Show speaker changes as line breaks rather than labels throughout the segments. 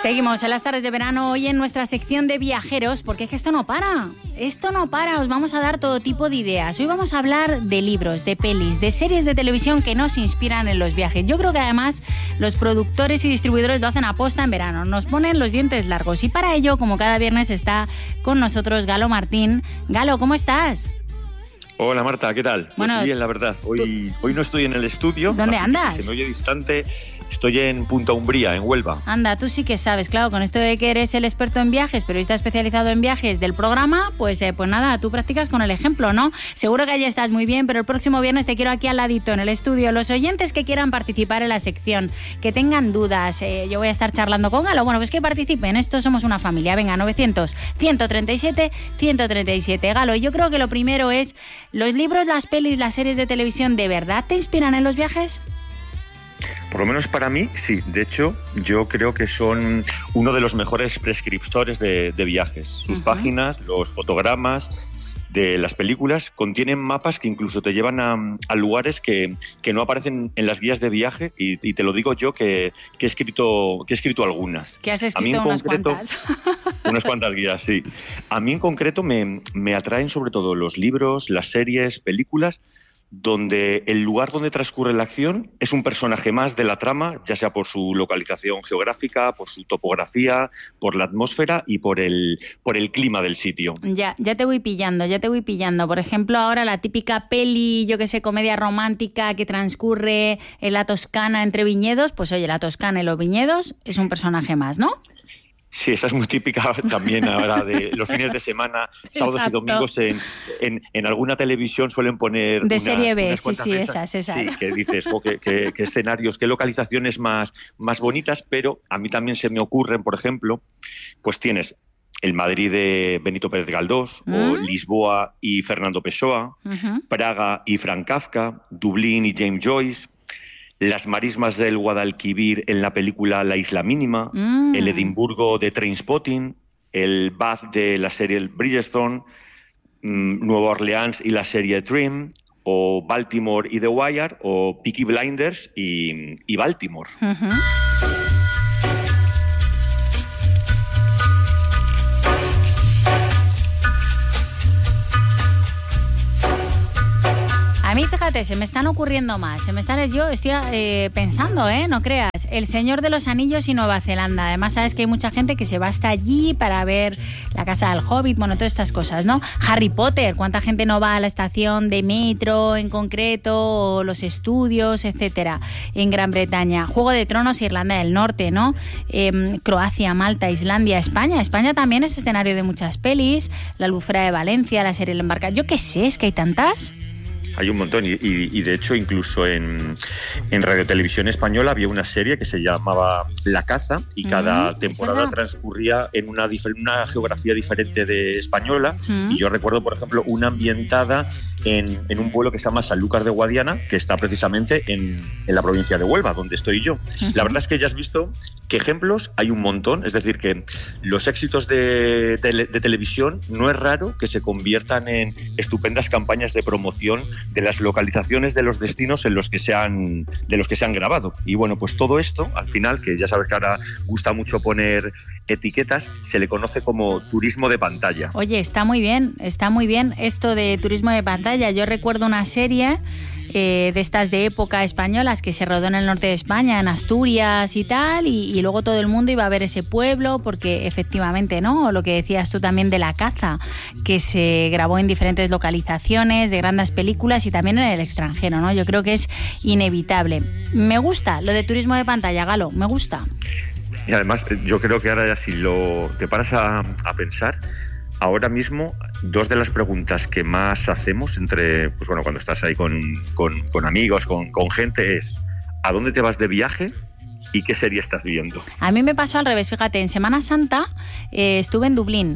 Seguimos en las tardes de verano hoy en nuestra sección de viajeros, porque es que esto no para, os vamos a dar todo tipo de ideas. Hoy vamos a hablar de libros, de pelis, de series de televisión que nos inspiran en los viajes. Yo creo que además los productores y distribuidores lo hacen aposta en verano, nos ponen los dientes largos y para ello, como cada viernes, está con nosotros Galo Martín. Galo, ¿cómo estás?
Hola Marta, ¿qué tal? Bueno, pues bien, la verdad. Hoy no estoy en el estudio.
¿Dónde andas?
Se me oye distante. Estoy en Punta Umbría, en Huelva.
Anda, tú sí que sabes, claro, con esto de que eres el experto en viajes, periodista especializado en viajes del programa, pues nada, tú practicas con el ejemplo, ¿no? Seguro que allí estás muy bien, pero el próximo viernes te quiero aquí al ladito, en el estudio. Los oyentes que quieran participar en la sección, que tengan dudas, yo voy a estar charlando con Galo, bueno, pues que participen, estos somos una familia. Venga, 900-137-137. Galo, yo creo que lo primero es, ¿los libros, las pelis, las series de televisión de verdad te inspiran en los viajes?
Por lo menos para mí, sí. De hecho, yo creo que son uno de los mejores prescriptores de viajes. Sus páginas, los fotogramas de las películas contienen mapas que incluso te llevan a lugares que no aparecen en las guías de viaje y te lo digo yo que he escrito algunas.
Que has escrito unas cuantas.
Unas cuantas guías, sí. A mí en concreto me atraen sobre todo los libros, las series, películas donde el lugar donde transcurre la acción es un personaje más de la trama, ya sea por su localización geográfica, por su topografía, por la atmósfera y por el clima del sitio.
Ya te voy pillando. Por ejemplo, ahora la típica peli, yo que sé, comedia romántica que transcurre en la Toscana entre viñedos, pues oye, la Toscana y los viñedos es un personaje más, ¿no?
Sí, esa es muy típica también ahora de los fines de semana, sábados
Exacto.
y domingos en alguna televisión suelen poner
de serie B, sí, esas.
Sí, que dices, qué escenarios, qué localizaciones más bonitas, pero a mí también se me ocurren, por ejemplo, pues tienes el Madrid de Benito Pérez Galdós, o Lisboa y Fernando Pessoa, Praga y Frank Kafka, Dublín y James Joyce, las marismas del Guadalquivir en la película La Isla Mínima, el Edimburgo de Trainspotting, el Bath de la serie El Bridgestone, Nueva Orleans y la serie Dream, o Baltimore y The Wire, o Peaky Blinders y Baltimore.
A mí, fíjate, se me están ocurriendo más. Yo estoy pensando, no creas. El Señor de los Anillos y Nueva Zelanda. Además, sabes que hay mucha gente que se va hasta allí para ver la casa del Hobbit, bueno, todas estas cosas, ¿no? Harry Potter, ¿cuánta gente no va a la estación de metro en concreto, o los estudios, etcétera, en Gran Bretaña? Juego de Tronos, Irlanda del Norte, ¿no? Croacia, Malta, Islandia, España. España también es escenario de muchas pelis. La Albufera de Valencia, la serie El Embarcador. Yo qué sé, es que hay tantas.
Hay un montón y de hecho incluso en Radio Televisión Española había una serie que se llamaba La Caza y cada temporada transcurría en una geografía diferente de española y yo recuerdo, por ejemplo, una ambientada en un pueblo que se llama Sanlúcar de Guadiana, que está precisamente en la provincia de Huelva, donde estoy yo. La verdad es que ya has visto que ejemplos hay un montón, es decir, que los éxitos de televisión no es raro que se conviertan en estupendas campañas de promoción de las localizaciones de los destinos de los que se han grabado. Y bueno, pues todo esto, al final, que ya sabes que ahora gusta mucho poner etiquetas, se le conoce como turismo de pantalla.
Oye, está muy bien esto de turismo de pantalla. Yo recuerdo una serie de estas de época españolas que se rodó en el norte de España, en Asturias y tal, y luego todo el mundo iba a ver ese pueblo porque efectivamente, ¿no? Lo que decías tú también de La Caza, que se grabó en diferentes localizaciones de grandes películas y también en el extranjero, ¿no? Yo creo que es inevitable. Me gusta lo de turismo de pantalla, Galo, me gusta.
Y además yo creo que ahora ya si te paras a pensar, ahora mismo, dos de las preguntas que más hacemos cuando estás ahí con amigos, con gente, es ¿a dónde te vas de viaje y qué serie estás viendo? A
mí me pasó al revés, fíjate, en Semana Santa estuve en Dublín.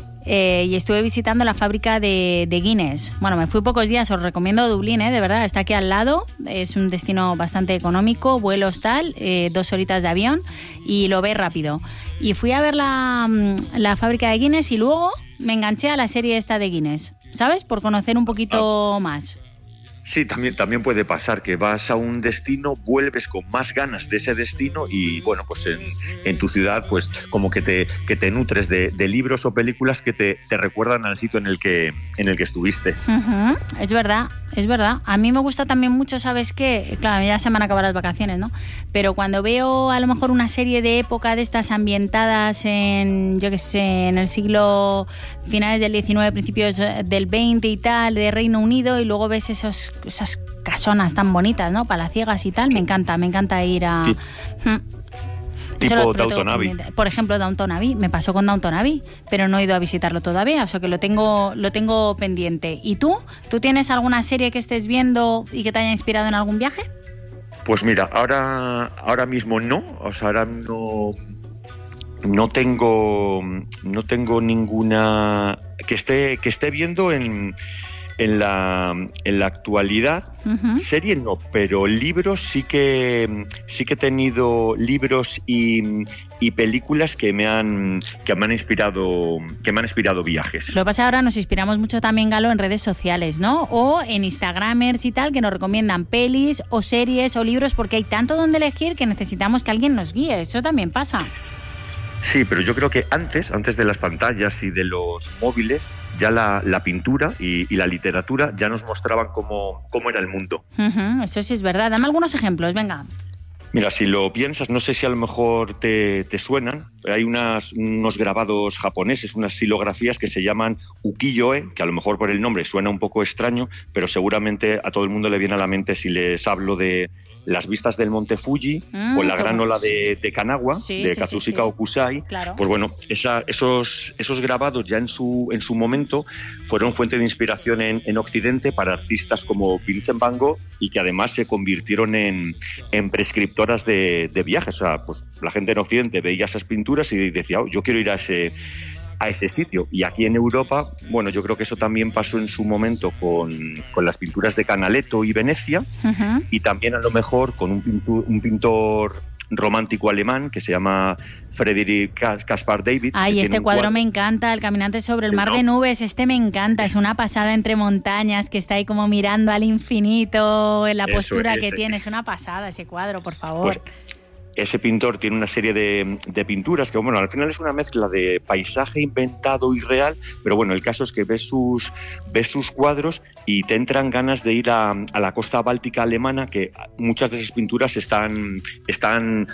Y estuve visitando la fábrica de Guinness. Bueno, me fui pocos días, os recomiendo Dublín, de verdad, está aquí al lado, es un destino bastante económico, vuelos tal, 2 horitas de avión y lo ves rápido. Y fui a ver la fábrica de Guinness y luego me enganché a la serie esta de Guinness, ¿sabes? Por conocer un poquito más.
Sí, también puede pasar que vas a un destino, vuelves con más ganas de ese destino y bueno, pues en tu ciudad pues como que te nutres de libros o películas que te recuerdan al sitio en el que estuviste.
Uh-huh. Es verdad. A mí me gusta también mucho, ¿sabes qué? Claro, ya se van a acabar las vacaciones, ¿no? Pero cuando veo a lo mejor una serie de época de estas ambientadas en, yo qué sé, en el siglo finales del 19, principios del 20 y tal, de Reino Unido, y luego ves esas casonas tan bonitas, ¿no? Palaciegas y tal, me encanta ir a...
Sí. Tipo Downton Abbey.
Por ejemplo, Downton Abbey. Me pasó con Downton Abbey, pero no he ido a visitarlo todavía, o sea que lo tengo pendiente. ¿Y tú? ¿Tú tienes alguna serie que estés viendo y que te haya inspirado en algún viaje?
Pues mira, ahora mismo no. O sea, ahora no tengo ninguna que esté viendo en la actualidad. Uh-huh. Serie no, pero libros sí que he tenido libros y películas que me han inspirado viajes.
Lo que pasa es que ahora nos inspiramos mucho también, Galo, en redes sociales, ¿no? O en Instagramers y tal, que nos recomiendan pelis o series o libros, porque hay tanto donde elegir que necesitamos que alguien nos guíe. Eso también pasa.
Sí, pero yo creo que antes de las pantallas y de los móviles, ya la pintura y la literatura ya nos mostraban cómo era el mundo.
Uh-huh, eso sí es verdad. Dame algunos ejemplos, venga.
Mira, si lo piensas, no sé si a lo mejor te suenan, hay unos grabados japoneses, unas silografías que se llaman ukiyo-e, que a lo mejor por el nombre suena un poco extraño, pero seguramente a todo el mundo le viene a la mente si les hablo de las vistas del monte Fuji o la gran ola de Kanagawa, de Katsushika Okusai.
Claro.
Pues bueno, esos grabados ya en su momento fueron fuente de inspiración en Occidente para artistas como Vincent Van Gogh, y que además se convirtieron en prescriptoras de viajes. O sea, pues la gente en Occidente veía esas pinturas y decía, yo quiero ir a ese sitio. Y aquí en Europa, bueno, yo creo que eso también pasó en su momento con las pinturas de Canaletto y Venecia. Uh-huh. Y también a lo mejor con un pintor romántico alemán que se llama Friedrich Caspar David.
Ay, este cuadro me encanta, El caminante sobre el mar de nubes. Este me encanta, es una pasada entre montañas, que está ahí como mirando al infinito, en la postura que tiene. Es una pasada ese cuadro, por favor.
Pues ese pintor tiene una serie de pinturas que, bueno, al final es una mezcla de paisaje inventado y real, pero bueno, el caso es que ves sus cuadros y te entran ganas de ir a la costa báltica alemana, que muchas de esas pinturas están